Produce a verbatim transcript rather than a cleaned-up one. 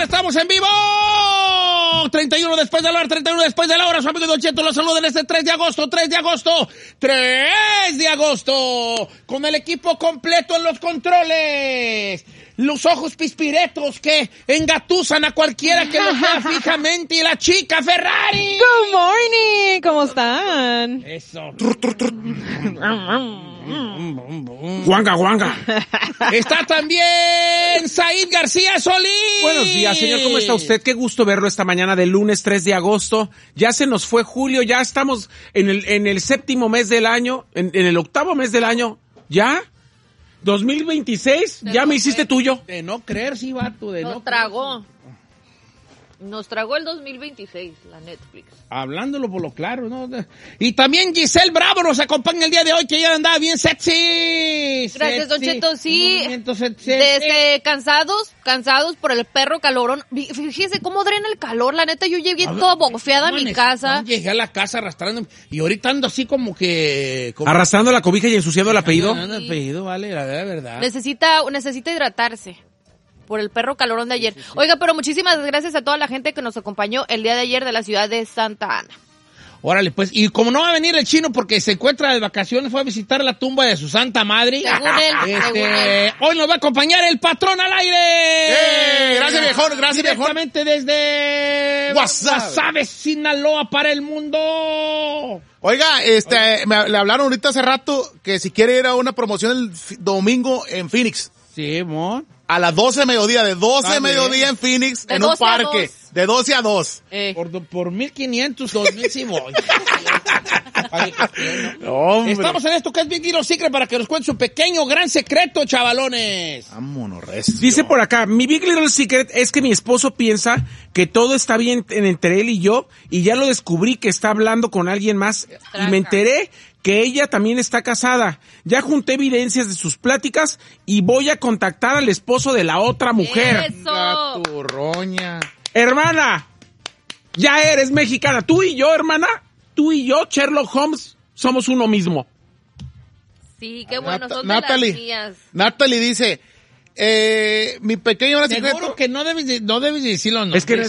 señores, estamos en vivo. treinta y uno después de la hora, treinta y uno después de la hora. Su amigo Don Cheto los saluda en este tres de agosto, tres de agosto, tres de agosto. Con el equipo completo en los controles. Los ojos pispiretos que engatusan a cualquiera que los vea fijamente. Y la chica Ferrari. Good morning. ¿Cómo están? Eso. Guanga, guanga. Está también Said García Solís. Buenos días, señor. ¿Cómo está usted? Qué gusto verlo esta mañana de lunes tres de agosto. Ya se nos fue julio, ya estamos en el, en el séptimo mes del año, en, en el octavo mes del año. ¿Ya? dos mil veintiséis, De ya no me hiciste creer. tuyo. De no creer, sí, vato, de Nos no tragó. Nos tragó el dos mil veintiséis, la Netflix. Hablándolo por lo claro, ¿no? Y también Giselle Bravo nos acompaña el día de hoy, que ella andaba bien sexy. Gracias, Don Sexy. Cheto, sí. Movimiento sexy. Desde cansados, cansados por el perro calorón. Fíjese cómo drena el calor, la neta, yo llegué toda bofeada a mi Manes, casa. no, llegué a la casa arrastrando, y ahorita ando así como que... Como, Arrastrando la cobija y ensuciando el apellido. Arrastrando el apellido, vale, la verdad. Necesita, necesita hidratarse por el perro calorón de ayer. Oiga, pero muchísimas gracias a toda la gente que nos acompañó el día de ayer de la ciudad de Santa Ana. Órale, pues, y como no va a venir el chino porque se encuentra de vacaciones, fue a visitar la tumba de su santa madre. Según él, Este, según él. hoy nos va a acompañar el patrón al aire. ¡Eh! Gracias, viejón, gracias, viejón. Directamente desde Guasave. Guasave, Sinaloa, para el mundo. Oiga, este, me, le hablaron ahorita hace rato que si quiere ir a una promoción el fi- domingo en Phoenix. Sí, mon. A las doce de mediodía, de doce de Ah, bien. mediodía en Phoenix, De en un doce a parque. dos. De doce a dos. Eh, Por, do- por mil quinientos, dos mil sí voy. Hombre. Estamos en esto que es Big Little Secret para que nos cuente su pequeño gran secreto, chavalones. Vámonos, recio. Dice por acá, mi Big Little Secret es que mi esposo piensa que todo está bien en- entre él y yo, y ya lo descubrí que está hablando con alguien más, y me enteré que ella también está casada. Ya junté evidencias de sus pláticas y voy a contactar al esposo de la otra mujer. Eso. Gaturroña. Hermana, ya eres mexicana. Tú y yo, hermana, tú y yo, Sherlock Holmes, somos uno mismo. Sí, qué bueno, Nat- son de Natalie. las mías. Natalie dice, eh, mi pequeño gran Seguro secreto. que no debes, de- no debes de decirlo, no. Es que